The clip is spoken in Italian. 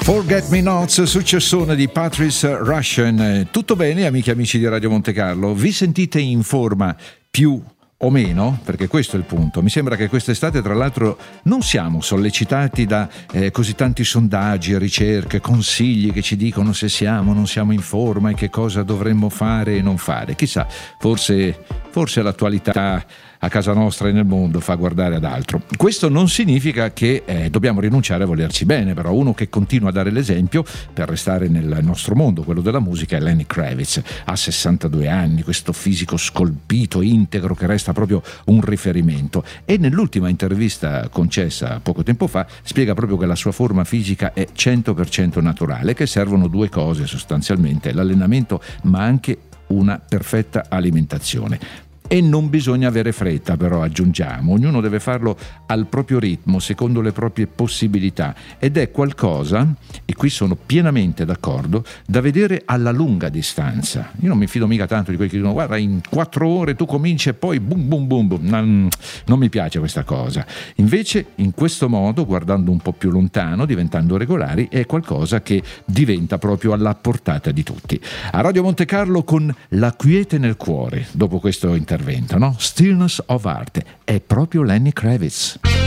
Forget Me Nots, successone di Patrice Rushen. Tutto bene, amiche e amici di Radio Monte Carlo? Vi sentite in forma più o meno? Perché questo è il punto. Mi sembra che quest'estate, tra l'altro, non siamo sollecitati da così tanti sondaggi, ricerche, consigli che ci dicono se siamo o non siamo in forma e che cosa dovremmo fare e non fare. Chissà, forse l'attualità a casa nostra e nel mondo fa guardare ad altro. Questo non significa che dobbiamo rinunciare a volerci bene, però uno che continua a dare l'esempio per restare nel nostro mondo, quello della musica, è Lenny Kravitz. Ha 62 anni, questo fisico scolpito, integro, che resta proprio un riferimento, e nell'ultima intervista concessa poco tempo fa spiega proprio che la sua forma fisica è 100% naturale, che servono due cose sostanzialmente: l'allenamento ma anche una perfetta alimentazione. E non bisogna avere fretta, però, aggiungiamo. Ognuno deve farlo al proprio ritmo, secondo le proprie possibilità, ed è qualcosa, e qui sono pienamente d'accordo, da vedere alla lunga distanza. Io non mi fido mica tanto di quelli che dicono: guarda, in 4 ore tu cominci e poi boom boom boom boom. Non mi piace questa cosa. Invece, in questo modo, guardando un po' più lontano, diventando regolari, è qualcosa che diventa proprio alla portata di tutti. A Radio Monte Carlo, con la quiete nel cuore, dopo questo intervento, no? Stillness of Art, è proprio Lenny Kravitz.